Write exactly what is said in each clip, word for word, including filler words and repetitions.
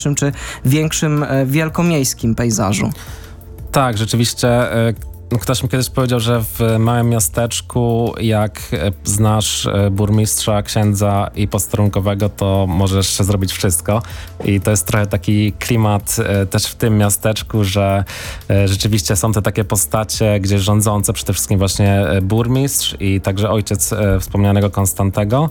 czy większym wielkomiejskim pejzażu. Tak, rzeczywiście. Ktoś mi kiedyś powiedział, że w małym miasteczku, jak znasz burmistrza, księdza i posterunkowego, to możesz zrobić wszystko. I to jest trochę taki klimat też w tym miasteczku, że rzeczywiście są te takie postacie gdzieś rządzące, przede wszystkim właśnie burmistrz i także ojciec wspomnianego Konstantego,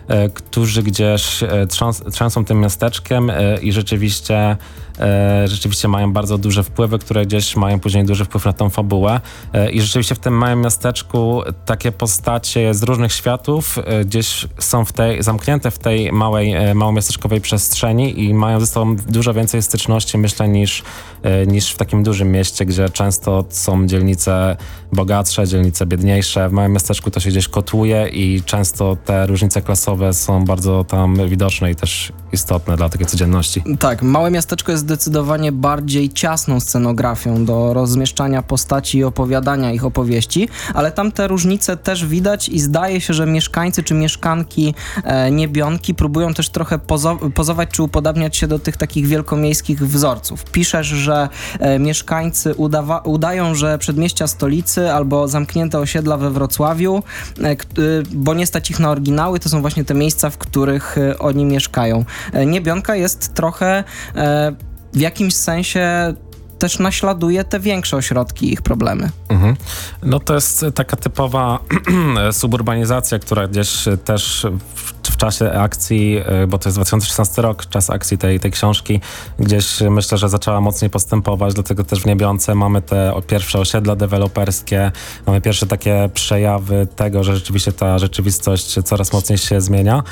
którzy gdzieś trząs trzęsą tym miasteczkiem i rzeczywiście rzeczywiście mają bardzo duże wpływy, które gdzieś mają później duży wpływ na tą fabułę. I rzeczywiście w tym małym miasteczku takie postacie z różnych światów gdzieś są w tej, zamknięte w tej małej, małomiasteczkowej przestrzeni i mają ze sobą dużo więcej styczności, myślę, niż, niż w takim dużym mieście, gdzie często są dzielnice bogatsze, dzielnice biedniejsze. W małym miasteczku to się gdzieś kotłuje i często te różnice klasowe są bardzo tam widoczne i też istotne dla takiej codzienności. Tak, małe miasteczko jest zdecydowanie bardziej ciasną scenografią do rozmieszczania postaci i opowiadania ich opowieści, ale tam te różnice też widać i zdaje się, że mieszkańcy czy mieszkanki e, Niebionki próbują też trochę pozo- pozować czy upodabniać się do tych takich wielkomiejskich wzorców. Piszesz, że e, mieszkańcy udawa- udają, że przedmieścia stolicy albo zamknięte osiedla we Wrocławiu, e, k- bo nie stać ich na oryginały, to są właśnie te miejsca, w których e, oni mieszkają. E, Niebionka jest trochę e, w jakimś sensie też naśladuje te większe ośrodki i ich problemy. Mhm. No to jest taka typowa suburbanizacja, która gdzieś też w, w czasie akcji, bo to jest dwa tysiące szesnasty rok, czas akcji tej, tej książki, gdzieś myślę, że zaczęła mocniej postępować, dlatego też w Niebionce mamy te pierwsze osiedla deweloperskie, mamy pierwsze takie przejawy tego, że rzeczywiście ta rzeczywistość coraz mocniej się zmienia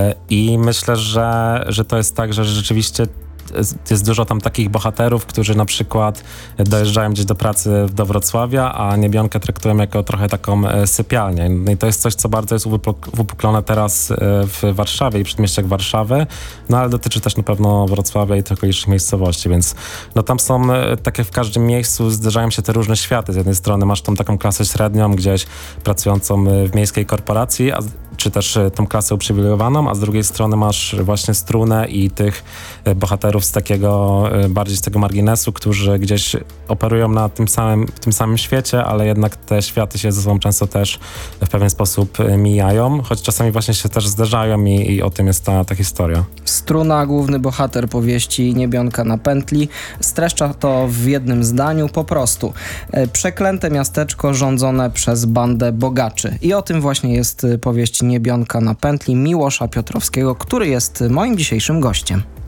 i myślę, że, że to jest tak, że rzeczywiście jest dużo tam takich bohaterów, którzy na przykład dojeżdżają gdzieś do pracy do Wrocławia, a Niebionkę traktują jako trochę taką sypialnię. No i to jest coś, co bardzo jest uwypuklone teraz w Warszawie i przedmieściach Warszawy, no ale dotyczy też na pewno Wrocławia i tych okolicznych miejscowości, więc no tam są, tak jak w każdym miejscu, zderzają się te różne światy. Z jednej strony masz tą taką klasę średnią, gdzieś pracującą w miejskiej korporacji, a czy też tą klasę uprzywilejowaną, a z drugiej strony masz właśnie Strunę i tych bohaterów z takiego, bardziej z tego marginesu, którzy gdzieś operują na tym samym, w tym samym świecie, ale jednak te światy się ze sobą często też w pewien sposób mijają, choć czasami właśnie się też zderzają i, i o tym jest ta, ta historia. Struna, główny bohater powieści Niebionka na pętli, streszcza to w jednym zdaniu, po prostu przeklęte miasteczko rządzone przez bandę bogaczy. I o tym właśnie jest powieść Niebionka na pętli Miłosza Piotrowskiego, który jest moim dzisiejszym gościem.